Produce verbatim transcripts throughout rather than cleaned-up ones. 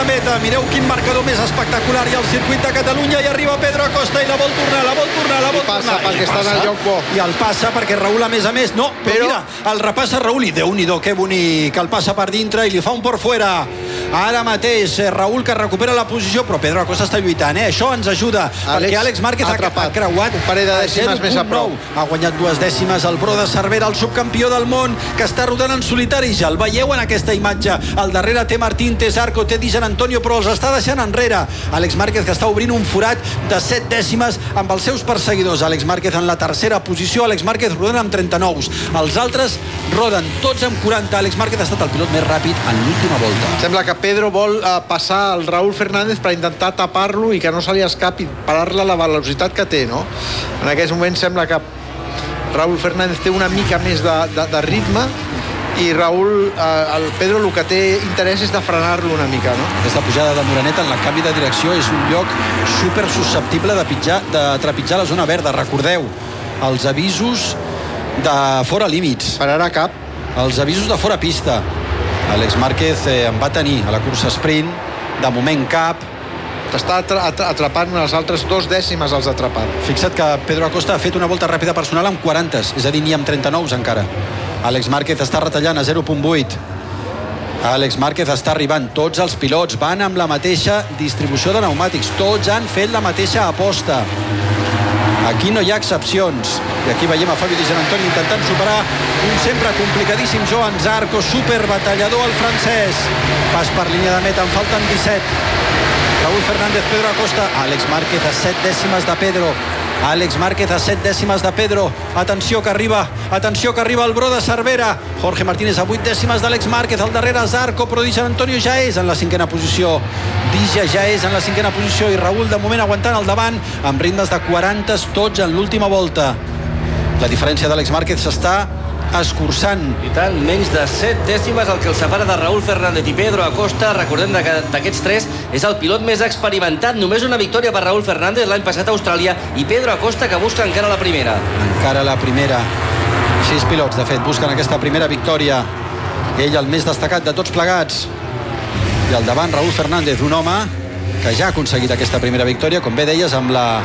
meta. Mireu quin marcador més espectacular hi ha al circuit de Catalunya, i arriba Pedro Acosta i la vol tornar, la vol tornar, la vol I passa tornar. perquè està en el lloc bo. I el passa perquè Raül, a més a més, no, però, però... mira, el repassa Raül i Déu-n'hi-do, que bonic, el passa per dintre i li fa un por fuera. Ara mateix Raül, que recupera la posició, però Pedro Acosta està lluitant, eh? Això ens ajuda, Àlex, perquè Àlex Márquez ha, ha creuat un parell de dècimes més a prop. Ha guanyat dues dècimes el Bro de Cervera, el subcampió del món, que està rodant en solitari. Ja el veieu en aquesta imatge. Al darrere té Martín, té Zarco, té Di Gian Antonio, però els està deixant enrere. Àlex Márquez, que està obrint un forat de set dècimes amb els seus perseguidors. Àlex Márquez en la tercera posició, Àlex Márquez rodant amb trenta-nou. Els altres roden tots amb quaranta. Àlex Márquez ha estat el pilot més ràpid en l'última volta. Sembla que Pedro vol uh, passar el Raúl Fernández per intentar tapar-lo i que no se li escapi, parar-la la velocitat que té, no? En aquests moments sembla que Raúl Fernández té una mica més de, de, de ritme, i Raúl, eh, el Pedro, el que té interès és de frenar-lo una mica, no? Aquesta pujada de Moreneta en la canvi de direcció és un lloc super susceptible de, pitjar, de trepitjar la zona verda. Recordeu, els avisos de fora límits. Pararà cap. Els avisos de fora pista. Àlex Márquez eh, en va tenir a la cursa sprint, de moment cap. Està atrapant unes altres dos dècimes els atrapat. Fixa't que Pedro Acosta ha fet una volta ràpida personal amb quaranta, és a dir, ni amb trenta-nou encara. Àlex Márquez està retallant a zero coma vuit. Àlex Márquez està arribant. Tots els pilots van amb la mateixa distribució de pneumàtics. Tots han fet la mateixa aposta. Aquí no hi ha excepcions. I aquí veiem a Fabio Di Gian Antonio intentant superar un sempre complicadíssim Joan Zarco, super batallador el francès. Pas per línia de meta, en falten disset. Raúl Fernández, Pedro Acosta. Àlex Márquez a set dècimes de Pedro. Àlex Márquez a set dècimes de Pedro. Atenció que arriba, atenció que arriba el Bro de Cervera. Jorge Martínez a vuit dècimes d'Àlex Márquez. Al darrere Zarco, però Di Gian Antonio ja és en la cinquena posició. Dija ja és en la cinquena posició i Raúl de moment aguantant al davant amb ritmes de quaranta tots en l'última volta. La diferència d'Àlex Márquez s'està escurçant. I tant, menys de set dècimes el que el separa de Raúl Fernández i Pedro Acosta. Recordem que d'aquests tres és el pilot més experimentat. Només una victòria per Raúl Fernández l'any passat a Austràlia, i Pedro Acosta, que busca encara la primera. Encara la primera. Sis pilots, de fet, busquen aquesta primera victòria. Ell el més destacat de tots plegats. I al davant Raúl Fernández, un home que ja ha aconseguit aquesta primera victòria, com bé deies, amb la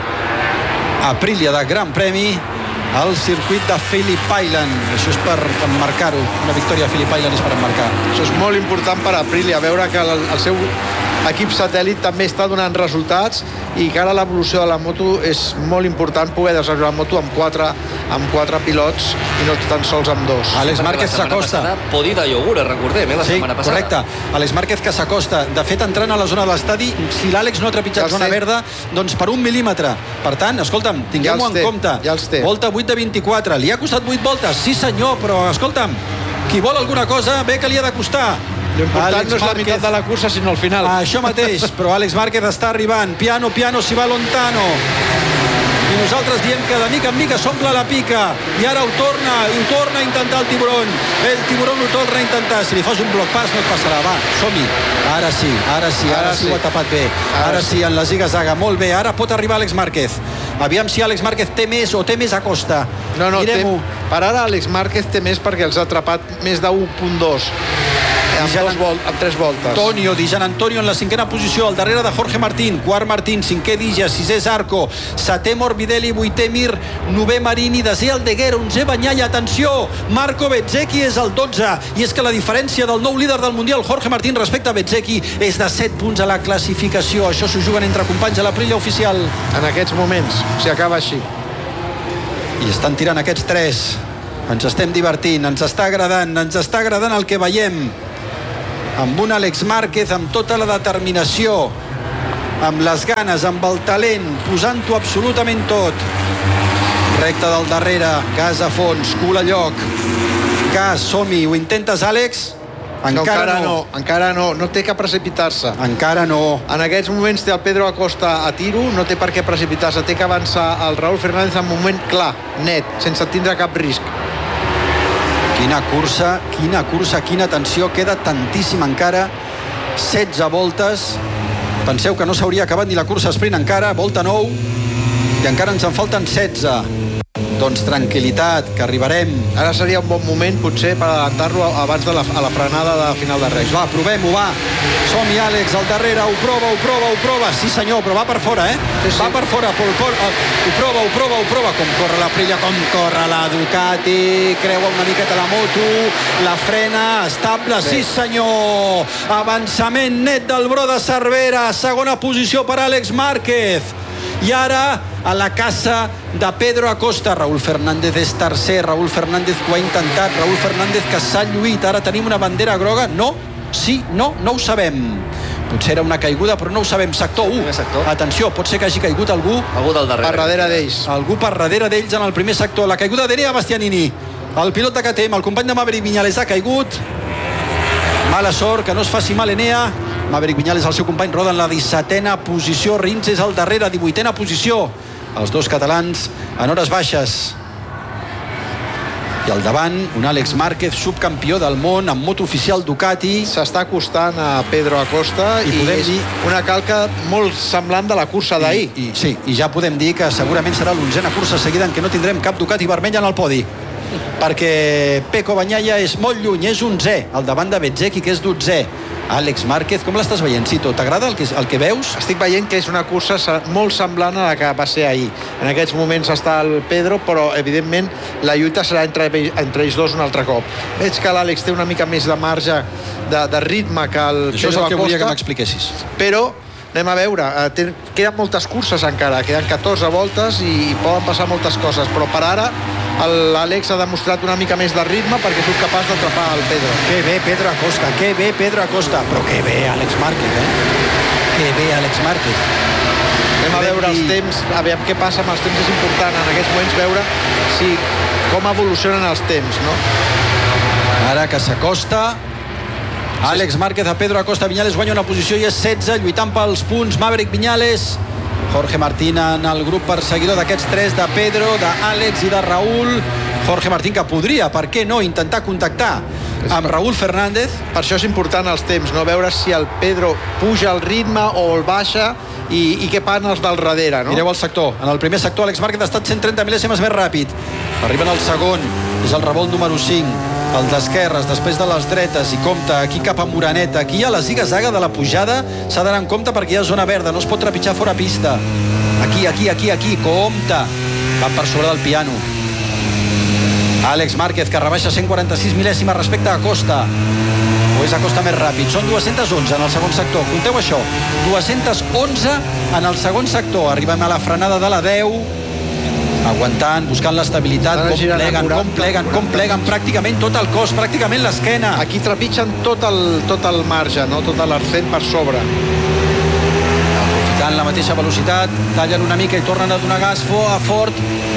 Aprilia de Gran Premi al circuit de Phillip Island. Això és per emmarcar-ho. Una victòria a Phillip Island és per emmarcar. Això és molt important per Aprilia, veure que el, el seu equip satèl·lit també està donant resultats, i que ara l'evolució de la moto és molt important, poder desenvolupar la moto amb quatre, amb quatre pilots i no tan sols amb dos. Àlex Márquez s'acosta. Podi de iogurt, recordem, eh, la sí, setmana passada. Correcte. Àlex Márquez que s'acosta. De fet, entrant a la zona de l'estadi, si l'Àlex no ha trepitjat ja zona té. verda, doncs per un mil·límetre. Per tant, escolta'm, tinguem-ho ja en té. compte. Ja els té. Volta vuit de vint-i-quatre. Li ha costat vuit voltes? Sí, senyor, però escolta'm, qui vol alguna cosa, bé que li ha de costar. L'important no és la meitat de la cursa, sinó el final. Això mateix, però Àlex Márquez està arribant. Piano, piano, si va lontano. I nosaltres diem que de mica en mica s'omple la pica. I ara ho torna, i ho torna a intentar el tiburon. El tiburon ho torna a intentar. Si li fas un bloc pas no et passarà. Va, som-hi. Ara sí, ara sí, ara, ara sí, sí ho ha tapat bé. Ara, ara sí, en la ziga-zaga. Molt bé, ara pot arribar Àlex Márquez. Aviam si Àlex Márquez té més o té més a costa. No, no, té, per ara Àlex Márquez té més perquè els ha atrapat més de un coma dos. Amb, dos vol, amb tres voltes. Antonio, Di Gian Antonio en la cinquena posició, al darrere de Jorge Martín, quart Martín, cinquè Dija, sisè Zarco, setè Morbidelli, vuitè Mir, novè Marini, desè Aldeguer, onzè Bagnaia. Atenció, Marco Bezzecchi és el dotze, i és que la diferència del nou líder del Mundial, Jorge Martín, respecte a Bezzecchi és de set punts a la classificació. Això s'ho juguen entre companys a l'Aprilia oficial. En aquests moments, si acaba així. I estan tirant aquests tres. Ens estem divertint, ens està agradant, ens està agradant el que veiem. Amb un Àlex Márquez amb tota la determinació, amb les ganes, amb el talent, posant-ho absolutament tot. Recte del darrere, gas a fons, cul a lloc, gas, som-hi. Ho intentes, Àlex? Encara, no, encara no. no. Encara no. No té que precipitar-se. Encara no. En aquests moments té el Pedro Acosta a tiro, no té per què precipitar-se. Té que avançar el Raúl Fernández en un moment clar, net, sense tindre cap risc. Quina cursa, quina cursa, quina tensió. Queda tantíssim encara. setze voltes. Penseu que no s'hauria acabat ni la cursa sprint encara. Volta nou. I encara ens en falten setze. Doncs tranquil·litat, que arribarem. Ara seria un bon moment, potser, per adelantar-lo abans de la, a la frenada de final de Reis. Va, provem-ho, va. Som-hi, Àlex, al darrere, ho prova, ho prova, ho prova. Sí, senyor, però va per fora, eh? Sí, sí. Va per fora, Pol Pol. Ho prova, ho prova, ho prova. Com corre la Aprilia, com corre la Ducati. Creua una miqueta la moto, la frena, estable, bé. Sí, senyor. Avançament net del Bro de Cervera. Segona posició per Àlex Márquez. I ara a la casa de Pedro Acosta. Raúl Fernández és tercer, Raúl Fernández que ho ha intentat, Raúl Fernández que s'ha lluït. Ara tenim una bandera groga. No, sí, no, no ho sabem. Potser era una caiguda, però no ho sabem. Sector u. Sector. Atenció, pot ser que hagi caigut algú. Algú del darrere. Per darrere d'ells. Algú per darrere d'ells en el primer sector. La caiguda d'Enea Bastianini. El pilot de K T M, el company de Maverick Viñales, ha caigut. Mala sort, que no es faci mal Enea. Maverick Viñales, el seu company, roda en la dissetena posició. Rins és al darrere, divuitena posició. Els dos catalans en hores baixes. I al davant, un Àlex Márquez, subcampió del món amb moto oficial Ducati. S'està acostant a Pedro Acosta i, I podem és dir una calca molt semblant de la cursa d'ahir. I, i, sí, i ja podem dir que segurament serà l'onzena cursa seguida en què no tindrem cap Ducati vermell en el podi, perquè Pecco Bagnaia és molt lluny, és onzè, al davant de Bezzecchi, que és dotzè. Àlex Márquez, com l'estàs veient, Cito? T'agrada el que, el que veus? Estic veient que és una cursa molt semblant a la que va ser ahir. En aquests moments està el Pedro, però evidentment la lluita serà entre, entre ells dos un altre cop. Veig que l'Àlex té una mica més de marge de, de ritme que el Això Pedro és el que Acosta, volia que m'expliquessis. però anem a veure, ten, queden moltes curses encara, queden catorze voltes i, i poden passar moltes coses, però per ara l'Àlex ha demostrat una mica més de ritme perquè és capaç d'atrapar el Pedro. Que bé Pedro Acosta, que bé Pedro Acosta, però que bé Àlex Márquez, eh? Que bé Àlex Márquez. Anem a veure els temps, aviam què passa amb els temps, és important en aquests moments veure si, com evolucionen els temps, no? Ara que s'acosta Àlex Márquez a Pedro Acosta. Viñales guanya una posició i és setze, lluitant pels punts Maverick Viñales. Jorge Martín en el grup perseguidor d'aquests tres, de Pedro, d'Àlex i de Raúl. Jorge Martín, que podria, per què no, intentar contactar amb Raúl Fernández. Per això és important els temps, no? Veure si el Pedro puja el ritme o el baixa i, i què fan els del darrere, no? Mireu el sector. En el primer sector Àlex Márquez ha estat cent trenta mil·lèsimes més ràpid. Arriben al segon, és el revolt número cinc. El d'esquerres, després de les dretes, i compta aquí cap a Moraneta. Aquí a la ziga-zaga de la pujada s'ha d'anar en compte perquè hi ha zona verda, no es pot trepitjar fora pista. Aquí, aquí, aquí, aquí, compta. Van per sobre del piano. Àlex Márquez, que rebaixa cent quaranta-sis mil·lèsimes respecte a Acosta. O és Acosta més ràpid? Són dues-centes onze en el segon sector. Compteu això. dues-centes onze en el segon sector. Arribem a la frenada de la deu. Aguantant, buscant l'estabilitat, com pleguen, com pleguen, com pleguen pràcticament tot el cos, pràcticament l'esquena. Aquí trepitgen tot el, tot el marge, no? Tot l'arcent per sobre. Aprofitant la mateixa velocitat, tallen una mica i tornen a donar gas a fort.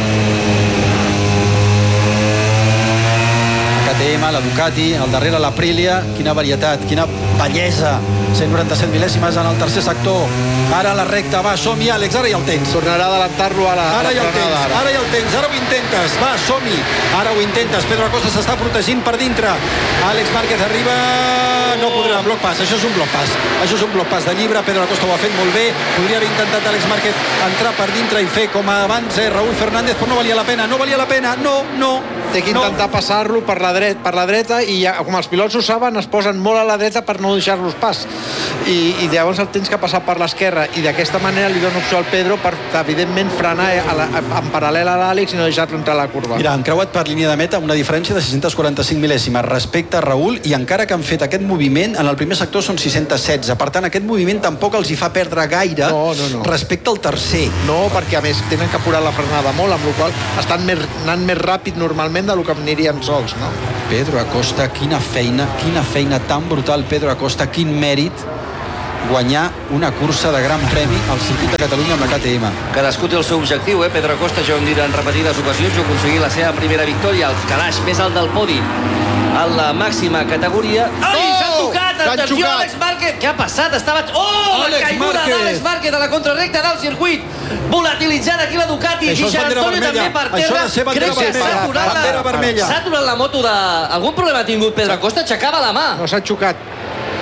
K T M, la Ducati, al darrere l'Aprilia. Quina varietat, quina bellesa. cent noranta-set mil·lèsimes en el tercer sector. Ara la recta, va, som-hi, Àlex, ara hi el tens. Tornarà a adelantar-lo a la, ara a la hi el tens, frenada. Ara. ara hi el tens, ara ho intentes, va, som-hi. Ara ho intentes, Pedro Acosta s'està protegint per dintre. Àlex Márquez arriba, no podrà, bloc pas, això és un bloc pas. Això és un bloc pas de llibre, Pedro Acosta ho ha fet molt bé. Podria haver intentat Àlex Márquez entrar per dintre i fer com abans eh, Raúl Fernández, però no valia la pena, no valia la pena, no, no. Té que intentar no. passar-lo per, la dret, per la dreta i ja, com els pilots ho saben, es posen molt a la dreta per no deixar-los pas. I, i llavors el tens que passar per l'esquerra i d'aquesta manera li dona opció al Pedro per, evidentment, frenar a la, a, en paral·lel a l'Àlex i no deixar-lo entrar a la curva. Mira, han creuat per línia de meta una diferència de sis-centes quaranta-cinc mil·lèsimes respecte a Raúl, i encara que han fet aquest moviment, en el primer sector són sis-centes setze. Per tant, aquest moviment tampoc els hi fa perdre gaire no, no, no. respecte al tercer. No, perquè a més tenen que apurar la frenada molt, amb la qual cosa estan més, anant més ràpid normalment del que anirien sols, no? Pedro Acosta, quina feina, quina feina tan brutal, Pedro Acosta, quin mèrit guanyar una cursa de gran premi al circuit de Catalunya amb la K T M. Cadascú té el seu objectiu, eh? Pedro Acosta, ja ho hem dit en repetides ocasions, ha aconseguit la seva primera victòria, el calaix més alt del podi, a la màxima categoria. Ai, oh! s'ha tocat! Atenció, Àlex Márquez! Què ha passat? Estava... Oh, la caiguda d'Àlex Márquez a la contrarrecta del circuit. Volatilitzant aquí la Ducati. Això és bandera vermella. Per terra. Això ha de ser bandera vermella. Bandera vermella. S'ha aturat la moto de... Algun problema ha tingut Pedro Acosta? Aixecava la mà. No s'ha xocat.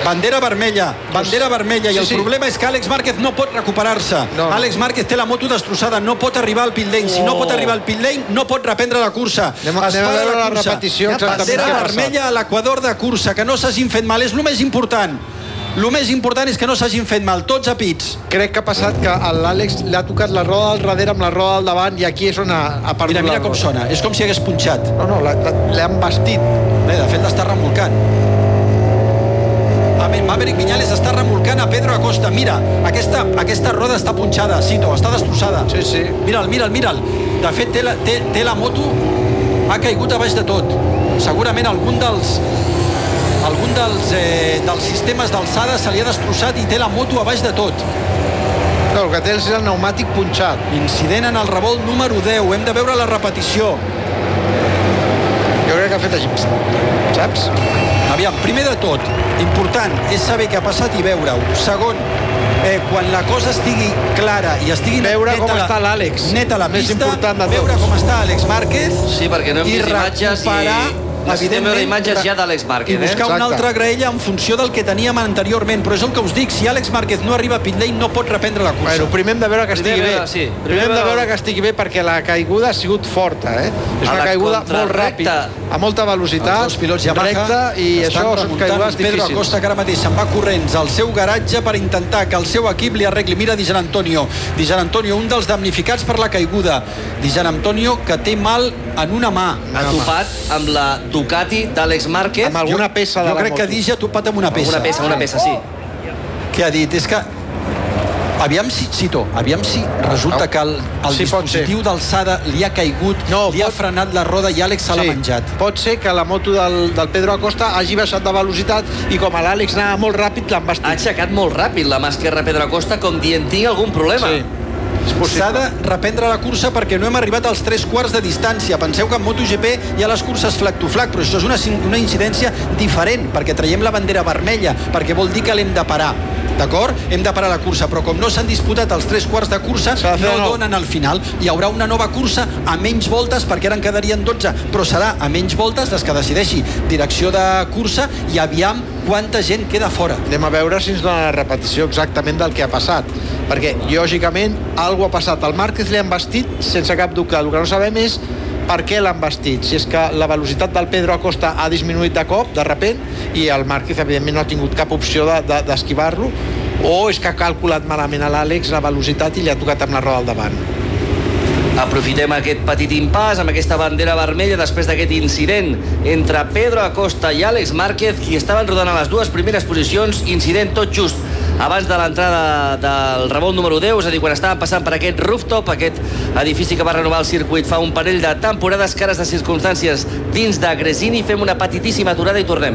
Bandera vermella, bandera vermella, i el sí, sí. problema és que Àlex Márquez no pot recuperar-se. No. Àlex Márquez té la moto destrossada, no pot arribar al pit lane. Si no pot arribar al pit lane, no pot reprendre la cursa. Anem, anem a veure la, la repetició. Bandera vermella a l'equador de cursa, que no s'hagin fet mal, és el més important. El més important és que no s'hagin fet mal, tots a pits. Crec que ha passat que l'Àlex li ha tocat la roda del darrere amb la roda del davant i aquí és on ha, ha perdut Mira, mira la com roda. sona, és com si hagués punxat. No, no, l'han vestit. Bé, de fet l'està remolcant. Maverick Viñales està remolcant a Pedro Acosta. Mira, aquesta, aquesta roda està punxada, Cito, està destrossada. Sí, sí. Mira'l, mira'l, mira'l. De fet, té la, té, té la moto, ha caigut a baix de tot. Segurament algun dels algun dels, eh, dels sistemes d'alçada se li ha destrossat i té la moto a baix de tot. No, el que té és el pneumàtic punxat. Incident en el revolt número deu. Hem de veure la repetició. Jo crec que ha fet així, saps? Aviam, primer de tot, important és saber què ha passat i veure-ho. Segon, eh, quan la cosa estigui clara i estigui veure neta com la, està l'Àlex, neta la més pista, important de veure tots. com està Àlex Márquez sí, perquè no hem i vist imatges recuperar i necessitem veure imatges ja d'Àlex Márquez, i buscar eh? una altra graella en funció del que teníem anteriorment, però és el que us dic, si Àlex Márquez no arriba a pit lane no pot reprendre la cursa. Bueno, primer hem de veure que estigui Primer bé. veure, sí. Primer, Primer hem de veure- veure que estigui bé perquè la caiguda ha sigut forta, eh? És A una la caiguda molt contrarrecta. ràpida, a molta velocitat, Els dos pilots Yamaha recta, i estan això són remuntant. caigudes Pedro difícils. Acosta, que ara mateix se'n va corrents al seu garatge per intentar que el seu equip li arregli. Mira Di Gianantonio, Di Gianantonio, un dels damnificats per la caiguda. Di Gianantonio, que té mal en una mà. Ha topat amb la Ducati d'Àlex Márquez. Amb alguna peça de Jo la crec moto. que Digi ha topat amb una peça. Una peça, una peça, sí. Què ha dit? És que aviam si, Cito, aviam si resulta que el, el Sí, pot dispositiu ser. d'alçada li ha caigut, No, li ha pot- frenat la roda i Àlex se l'ha menjat. Pot ser que la moto del, del Pedro Acosta hagi baixat de velocitat i com a l'Àlex anava molt ràpid l'han Ha vestit. aixecat molt ràpid la mà esquerra Pedro Acosta, com dient tinc algun problema. Sí. És possible. S'ha de reprendre la cursa perquè no hem arribat als tres quarts de distància. Penseu que en MotoGP hi ha les curses flag to flag, però això és una, una incidència diferent, perquè traiem la bandera vermella, perquè vol dir que l'hem de parar. D'acord? Hem de parar la cursa, però com no s'han disputat els tres quarts de cursa, S'ha de fer de no nou. donen al final. Hi haurà una nova cursa a menys voltes, perquè ara en quedarien dotze, però serà a menys voltes les que decideixi direcció de cursa i aviam quanta gent queda fora. Anem a veure si ens dona la repetició exactament del que ha passat, perquè lògicament alguna ha passat. Al Márquez li han vestit sense cap dubte. El que no sabem és per què l'han vestit, si és que la velocitat del Pedro Acosta ha disminuït de cop, de repent, i el Márquez evidentment no ha tingut cap opció d'esquivar-lo, de, de, o és que ha calculat malament a l'Àlex la velocitat i li ha tocat amb la roda al davant. Aprofitem aquest petit impàs amb aquesta bandera vermella després d'aquest incident entre Pedro Acosta i Àlex Márquez, qui estaven rodant a les dues primeres posicions, incident tot just abans de l'entrada del revolt número deu, és a dir, quan estaven passant per aquest rooftop, aquest edifici que va renovar el circuit fa un parell de temporades, cares de circumstàncies dins de Gresini. Fem una petitíssima aturada i tornem.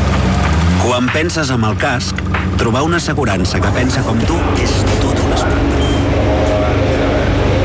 Quan penses amb el casc, trobar una assegurança que pensa com tu és tot un esport.